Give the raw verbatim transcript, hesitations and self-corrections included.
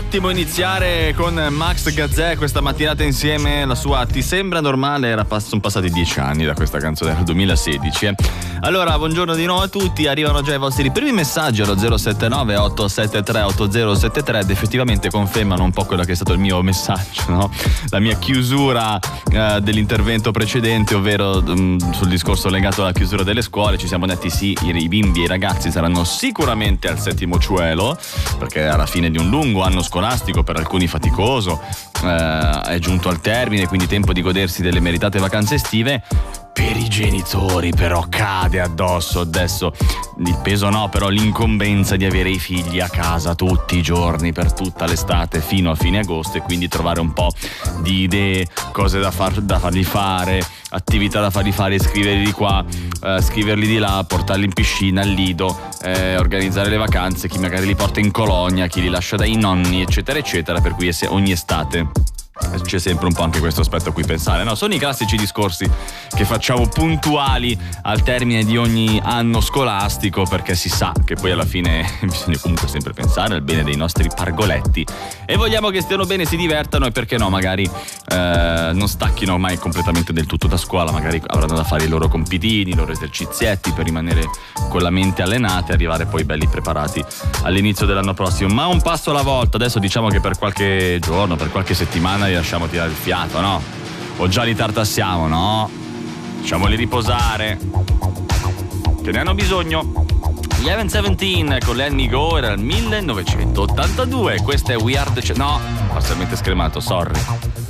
ottimo iniziare con Max Gazzè questa mattinata insieme. La sua Ti sembra normale? Era pass- sono passati dieci anni da questa canzone, del duemilasedici. Eh. Allora, buongiorno di nuovo a tutti. Arrivano già i vostri primi messaggi allo zero sette nove otto sette tre otto zero sette tre ed effettivamente confermano un po' quello che è stato il mio messaggio, no? La mia chiusura eh, dell'intervento precedente, ovvero mh, sul discorso legato alla chiusura delle scuole. Ci siamo detti sì, i, i bimbi e i ragazzi saranno sicuramente al settimo cielo, perché alla fine di un lungo anno scolastico, per alcuni faticoso, eh, è giunto al termine, quindi tempo di godersi delle meritate vacanze estive. Per i genitori però cade addosso adesso il peso, no, però l'incombenza di avere i figli a casa tutti i giorni per tutta l'estate fino a fine agosto, e quindi trovare un po' di idee, cose da, far, da fargli fare, attività da fargli fare, scriverli di qua, eh, scriverli di là, portarli in piscina, al lido, eh, organizzare le vacanze, chi magari li porta in colonia, chi li lascia dai nonni, eccetera eccetera, per cui ogni estate c'è sempre un po' anche questo aspetto a cui pensare, no? Sono i classici discorsi che facciamo puntuali al termine di ogni anno scolastico, perché si sa che poi alla fine bisogna comunque sempre pensare al bene dei nostri pargoletti e vogliamo che stiano bene, si divertano, e perché no, magari eh, non stacchino mai completamente del tutto da scuola, magari avranno da fare i loro compitini, i loro esercizietti per rimanere con la mente allenata e arrivare poi belli preparati all'inizio dell'anno prossimo. Ma un passo alla volta. Adesso diciamo che per qualche giorno, per qualche settimana li lasciamo tirare il fiato, no? O già li tartassiamo, no? Lasciamoli riposare, che ne hanno bisogno. Eleven Seventeen con Let Me Go era il millenovecentottantadue. Questa è We Are The Ch- No, parzialmente scremato, sorry.